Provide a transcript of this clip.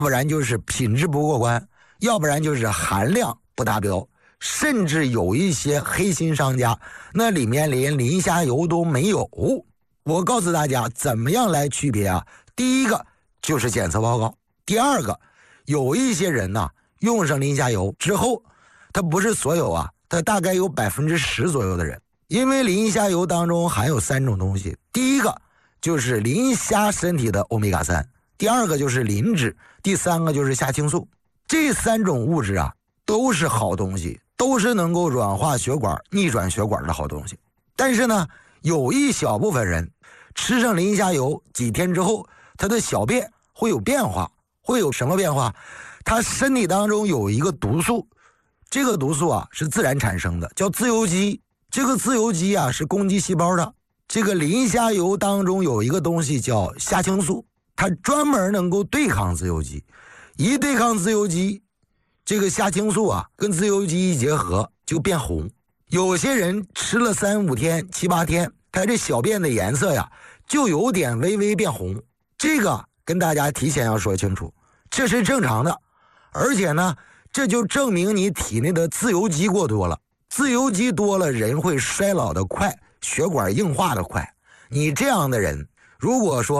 不然就是品质不过关，要不然就是含量不达标，甚至有一些黑心商家，那里面连磷虾油都没有。我告诉大家怎么样来区别啊？第一个就是检测报告，第二个，有一些人呢，用上磷虾油之后，他不是所有啊，他大概有10%左右的人，因为磷虾油当中含有3种东西，第一个就是磷虾身体的欧米伽3，第二个就是磷脂，第三个就是虾青素。这3种物质啊，都是好东西，都是能够软化血管、逆转血管的好东西。但是呢，有一小部分人吃上磷虾油几天之后，他的小便会有变化，会有什么变化？他身体当中有一个毒素，这个毒素啊是自然产生的，叫自由基。这个自由基啊是攻击细胞的。这个磷虾油当中有一个东西叫虾青素，它专门能够对抗自由基。一对抗自由基，这个虾青素啊跟自由基一结合就变红。有些人吃了3、5天、7、8天，他这小便的颜色呀就有点微微变红。这个跟大家提前要说清楚，这是正常的。而且呢，这就证明你体内的自由基过多了。自由基多了，人会衰老的快，血管硬化的快。你这样的人，如果说